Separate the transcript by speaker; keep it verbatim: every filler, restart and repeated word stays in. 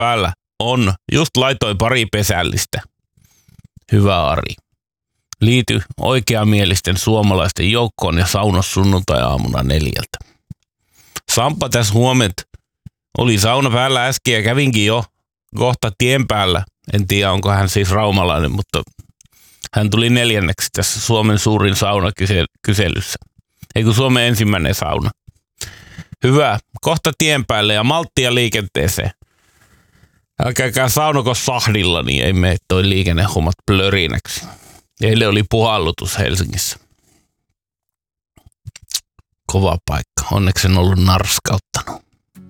Speaker 1: päällä on. Just laitoin pari pesällistä. Hyvä Ari. Liity oikeamielisten suomalaisten joukkoon ja saunos sunnuntai-aamuna neljältä. Sampa tässä huomenta. Oli sauna päällä äsken ja kävinkin jo kohta tien päällä. En tiedä, onko hän siis raumalainen, mutta hän tuli neljänneksi tässä Suomen suurin saunakyselyssä. Eikö Suomen ensimmäinen sauna? Hyvä. Kohta tien päälle ja malttia liikenteeseen. Älkääkää saunako sahdilla, niin ei mene toi liikennehommat plörinäksi. Eilen oli puhallutus Helsingissä. Kova paikka. Onneksi en ollut narskauttanut.